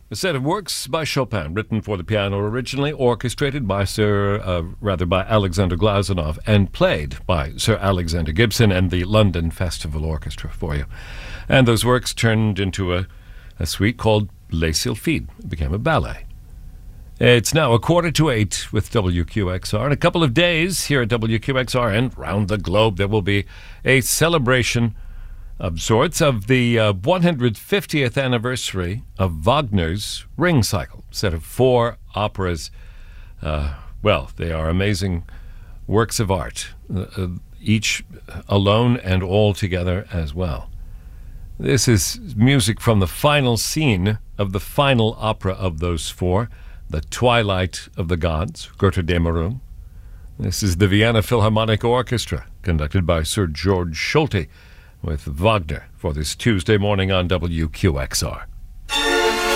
a set of works by Chopin, written for the piano originally, orchestrated by by Alexander Glazunov, and played by Sir Alexander Gibson and the London Festival Orchestra for you. And those works turned into a suite called Les Sylphides. It became a ballet. It's now 7:45 with WQXR. In a couple of days here at WQXR and round the globe, there will be a celebration of sorts of the 150th anniversary of Wagner's Ring Cycle, set of 4 operas. They are amazing works of art, each alone and all together as well. This is music from the final scene of the final opera of those 4, The Twilight of the Gods, Götterdämmerung. This is the Vienna Philharmonic Orchestra, conducted by Sir George Solti, with Wagner for this Tuesday morning on WQXR.